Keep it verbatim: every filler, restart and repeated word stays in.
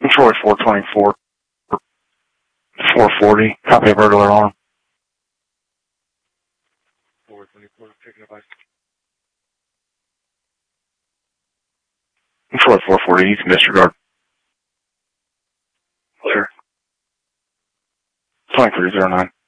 Detroit four twenty-four, four forty, copy a burglar alarm. four twenty-four, picking up. Detroit four forty, you can disregard. Clear. twenty-three oh nine.